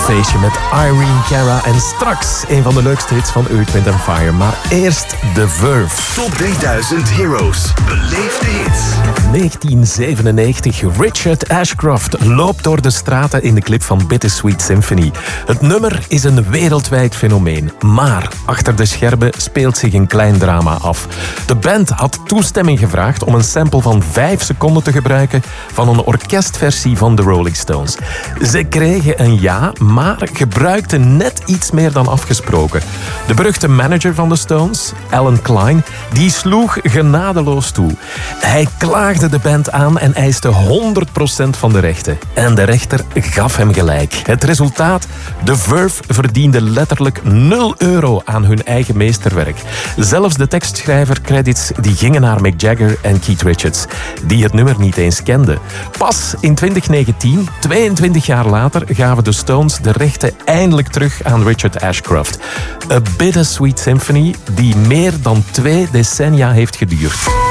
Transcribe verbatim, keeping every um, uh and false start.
feestje met Irene Cara en straks een van de leukste hits van Earth, Wind and Fire. Maar eerst The Verve. Top drieduizend Heroes. Beleef de hits. negentien zevenennegentig. Richard Ashcroft loopt door de straten in de clip van Bittersweet Symphony. Het nummer is een wereldwijd fenomeen. Maar achter de schermen speelt zich een klein drama af. De band had toestemming gevraagd om een sample van vijf seconden te gebruiken van een orkestversie van de Rolling Stones. Ze kregen een ja, maar gebruikten net iets meer dan afgesproken. De beruchte manager van de Stones, Alan Klein, die sloeg genadeloos toe. Hij klaagde de band aan en eiste honderd procent van de rechten. En de rechter gaf hem gelijk. Het resultaat? De Verve verdiende letterlijk nul euro aan hun eigen meesterwerk. Zelfs de tekstschrijver credits die gingen naar Mick Jagger en Keith Richards, die het nummer niet eens kenden. Pas in twintig negentien, tweeëntwintig jaar later, gaven de Stones de rechten eindelijk terug aan Richard Ashcroft. A Bittersweet Symphony die meer dan twee decennia heeft geduurd.